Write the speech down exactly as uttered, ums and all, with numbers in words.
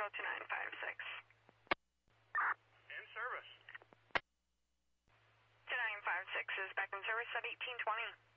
two nine five six. In service. two nine five six is back in service at eighteen twenty.